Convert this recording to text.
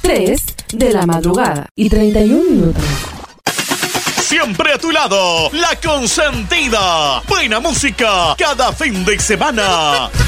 3 de la madrugada y 31 minutos. Siempre a tu lado, La Consentida. Buena música cada fin de semana.